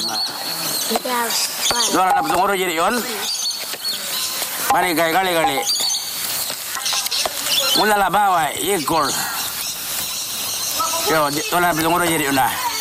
Doon na pitong uro diri yun. Mari gali. Mula labawa, ikol. Yo, doon na pitong uro diri yun na.